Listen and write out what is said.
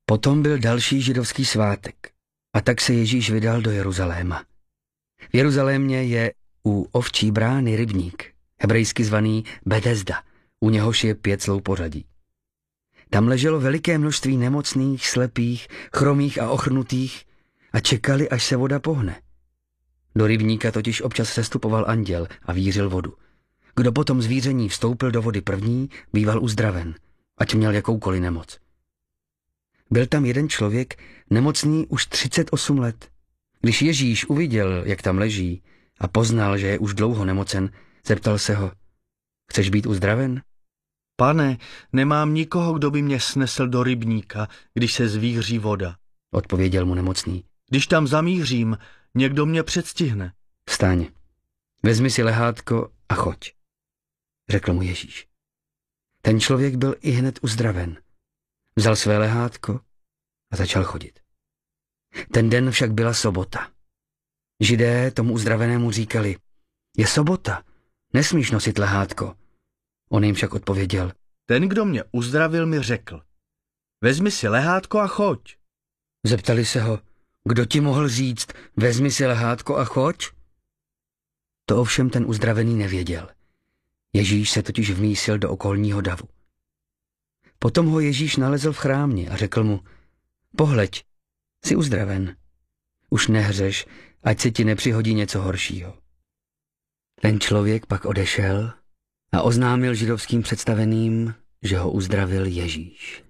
Potom byl další židovský svátek a tak se Ježíš vydal do Jeruzaléma. V Jeruzalémě je u ovčí brány rybník, hebrejsky zvaný Betesda, u něhož je 5 sloupořadí. Tam leželo veliké množství nemocných, slepých, chromých a ochrnutých a čekali, až se voda pohne. Do rybníka totiž občas sestupoval anděl a vířil vodu. Kdo potom z víření vstoupil do vody první, býval uzdraven, ať měl jakoukoliv nemoc. Byl tam jeden člověk, nemocný už 38 let. Když Ježíš uviděl, jak tam leží a poznal, že je už dlouho nemocen, zeptal se ho: Chceš být uzdraven? Pane, nemám nikoho, kdo by mě snesl do rybníka, když se zvíří voda. Odpověděl mu nemocný. Když tam zamířím, někdo mě předstihne. Vstaň, vezmi si lehátko a choď, řekl mu Ježíš. Ten člověk byl ihned uzdraven. Vzal své lehátko a začal chodit. Ten den však byla sobota. Židé tomu uzdravenému říkali: Je sobota, nesmíš nosit lehátko. On jim však odpověděl: Ten, kdo mě uzdravil, mi řekl: Vezmi si lehátko a choď. Zeptali se ho: Kdo ti mohl říct, vezmi si lehátko a choď? To ovšem ten uzdravený nevěděl. Ježíš se totiž vmísil do okolního davu. Potom ho Ježíš nalezl v chrámě a řekl mu: Pohleď, jsi uzdraven. Už nehřeš, ať se ti nepřihodí něco horšího. Ten člověk pak odešel a oznámil židovským představeným, že ho uzdravil Ježíš.